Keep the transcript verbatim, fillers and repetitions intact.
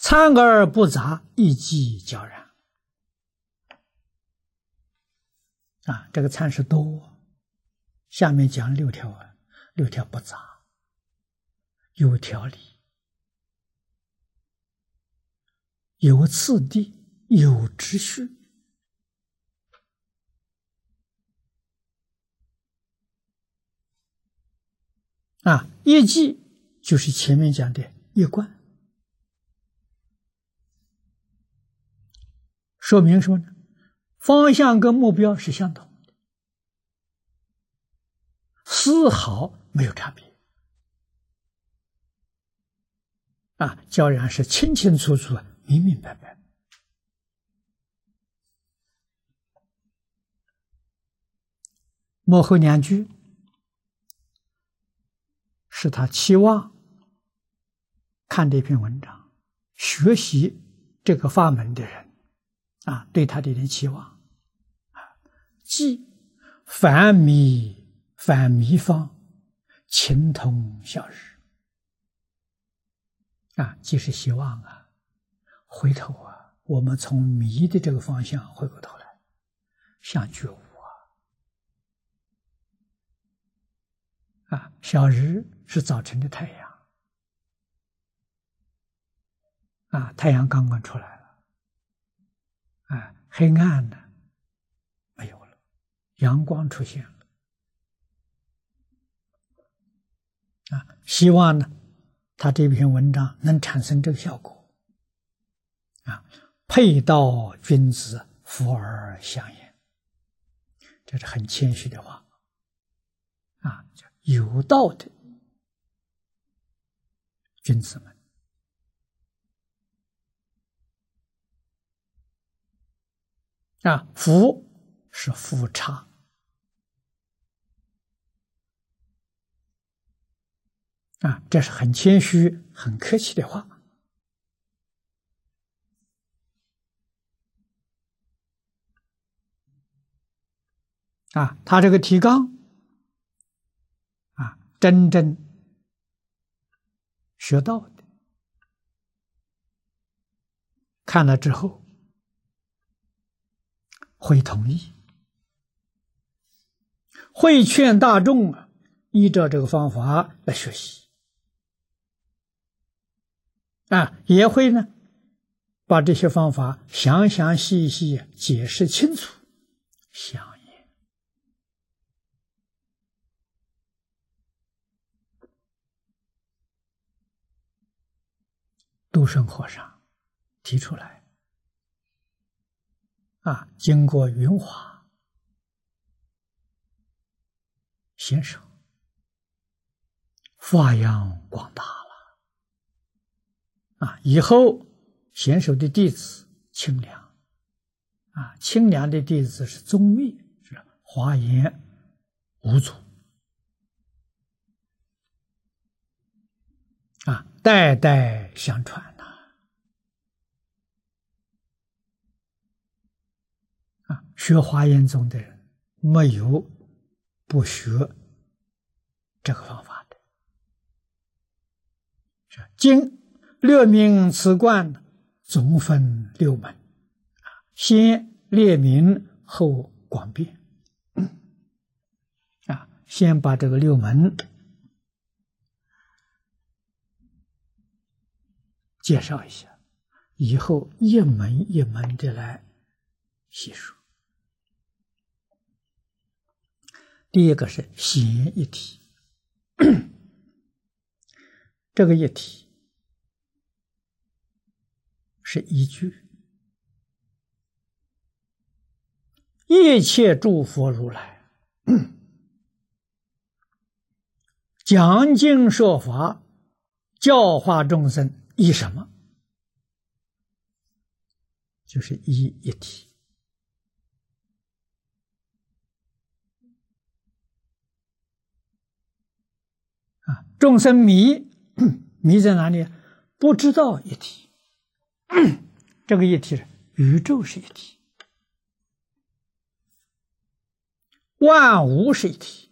参而不杂，一即皎然。啊，这个参是多，下面讲六条啊，六条不杂，有条理，有次第，有秩序。啊，业绩就是前面讲的业观，说明什么呢？方向跟目标是相同的，丝毫没有差别。啊，皎然是清清楚楚、明明白白。幕后两句是他期望看这篇文章、学习这个法门的人啊，对他的人期望啊，即凡迷凡迷方，情通晓日啊，即是希望啊，回头啊，我们从迷的这个方向回过头来，向觉悟啊，啊，晓日是早晨的太阳啊，太阳刚刚出来了，啊，黑暗呢没有了，阳光出现了，啊，希望呢，他这篇文章能产生这个效果，啊，佩道君子，福而享焉，这是很谦虚的话，啊，有道的君子们。啊，福是福差，啊，这是很谦虚、很客气的话。啊，他这个提纲，啊，真正学到的，看了之后会同意，会劝大众啊，依照这个方法来学习，啊，也会呢把这些方法详详细细解释清楚，详言。杜顺和尚提出来，啊，经过云华先生发扬光大了，啊，以后贤手的弟子清凉，啊，清凉的弟子是宗密，是华严五祖，啊，代代相传呐，啊，学华严宗的人没有不学这个方法的。是经略明此观，总分六门，先列明后广辩，啊，先把这个六门介绍一下，以后一门一门的来细说。第一个是显一体，这个一体是依据一切诸佛如来讲经说法，教化众生，依什么？就是依一体。啊，众生迷，迷在哪里？不知道一体。这个一体是宇宙是一体，万物是一体。